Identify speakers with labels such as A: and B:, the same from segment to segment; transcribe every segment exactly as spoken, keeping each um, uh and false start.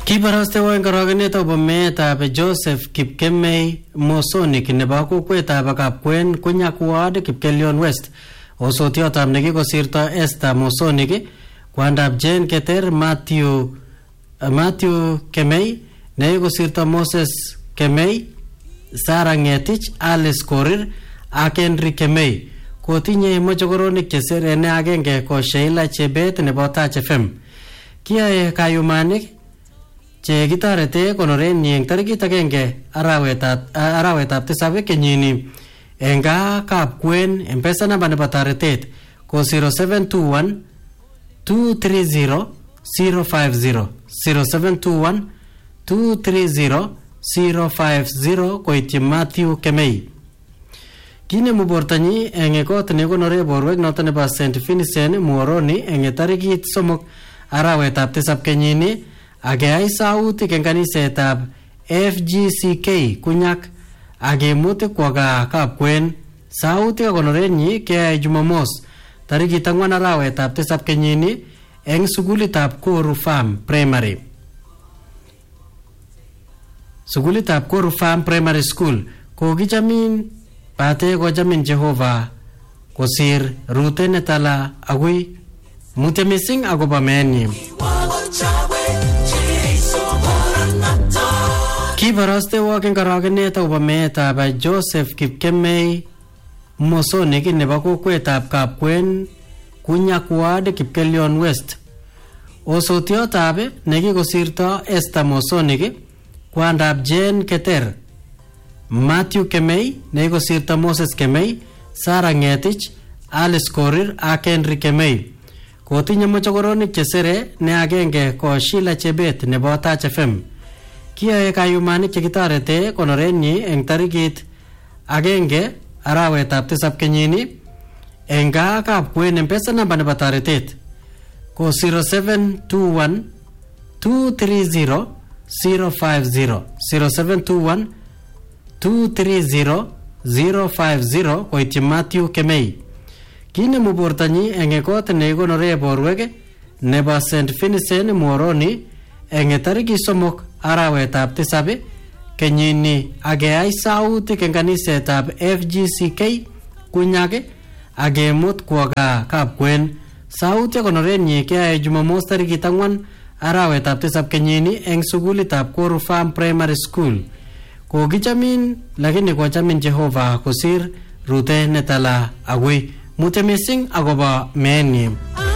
A: Kibaraste wa ngaragenet obo meetab Joseph Kipkemei Mosonik nebo kokwetab Kapkwen Kunyak Ward Kipkelion West osotiotab nekikosirto Esther Mosonik kwandab Jane Keter Matthew uh, Matthew Kemei nekikosirto Moses Kemei Sarah Ngetich Alice Korir ak Henry Kemei kotinye mochokoronik cheserene agenge ko Sheila Chebet nebo Touch F M kiyae kayumanik che gitarete konoren nyeng tarikit agenge arawetab arawetab tisab kenyini enga Kapkwen Mpesa namba nebo taretet ko zero seven two one two three zero zero five zero zero seven two one two three zero zero five zero koityi Matthew Kemei kine mubortanyi enge kot ne konore borwek noton nebo Saint Vincent Muoroni enge tarikit somok arawetab tisab kenyini ageyai sautik eng kanisetab F G C K Kunyak agemut kwa Kapkwen sautik konorenyi keyai Jumamos tarikit angwan arawetab tisab kenyini eng sukulitab Koru Farm Primary sukulitab Koru Farm Primary School kokichamin bate kochamin Jehova kosir rute netala agui mute missing agoba menyi Kibaraste walking karagenet obo meetab Joseph Kipkemei Mosonik nebo kokwetab Kapkwen Kunyak Ward Kipkelion West osotiotab nekikosirto Esther Mosonik kwandab Jane Keter Matthew Kemei nekikosirto Moses Kemei Sarah Ngetich Alice Korir ak Henry Kemei kotinye mochokoronik chesere ne agenge ko Sheila Chebet nebo Touch F M kiyae kayumanik chekitarete konorenyi eng tarikit agenge arawetab tisab kenyini enga Kapkwen Mpesa namba nebo taretet ko zero seven two one two three zero zero five zero zero seven two one two three zero zero five zero koityi Matthew Kemei kine mubortanyi eng kot ne konore borwek nebo Saint Vincent Muoroni eng tarikit somok arawetab tisab kenyini ageyai sautik eng kanisetab F G C K Kunyak agemut kwa Kapkwen sautik konorenyi keyai Jumamos tarikit angwan arawetab tisab kenyini eng sukulitab Koru Farm Primary School kokichamin lakini kochamin Jehova kosir rute netala agui mute missing agoba menyi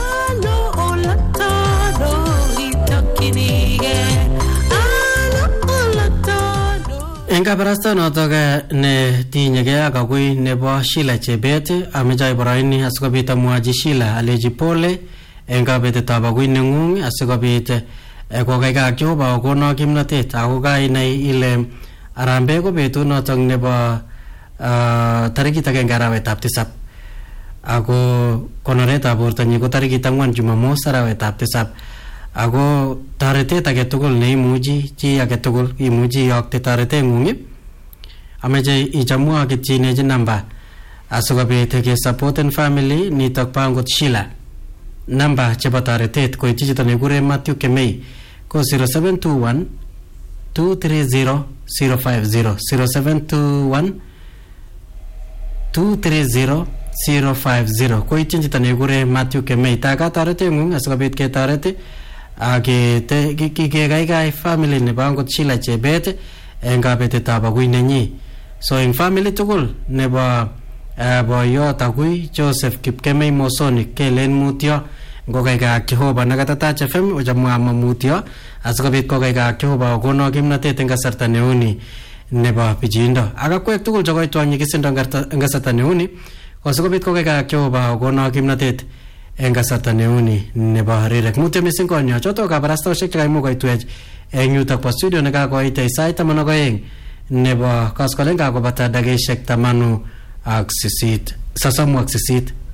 A: Enga barasta notok ne tinyege ak agui nebo Sheila Chebet amechai baraini asikobit amwachi Sheila aleji pole enga betetab agui nengung asikobit kokaikak Jehova okono kimnatet ako kainai ile arambe ko betut notok nebo tarikit agenge arawetab tisab ako konoretab bortonyi ko tarikit angwan Jumamos arawetab tisab ako taretet age tugul neimuchi chi age tugul imuchi iyokte taretengung ameche ichamwa kitchinechi namba asikobit ke supporten family nitok pangot Sheila namba chebo taretet koityi chito nekure Matthew Kemei ko zero seven two one two three zero zero five zero zero seven two one two three zero zero five zero koityi chito nekure Matthew Kemei taka taretengung asikobit ketaret ake te kikekaikai family nebo angot Sheila Chebet eng kabetetab agui nenyi so eng family tugul nebo boyot agui Joseph Kipkemei Mosonik kelen mutyo ngokaikak Jehova nakata Touch F M ochamwa mutyo asikobit kokaikak Jehova okono kimnatet eng kasarta neuni nebo pichindo akakwek tugul chekoitwang nyikisindo eng kasarta neuni asikobit kokaikak Jehova okono kimnatet eng kasarta neuni nebo rirek mutyo missing konyo chotok kabarastoshek chekaimuch koitwech eng yutok po studio nekakoite sait taman ak oeng nebo koskoleng kakobata dakikaishek tamanu ak sisit sosomu ak sisit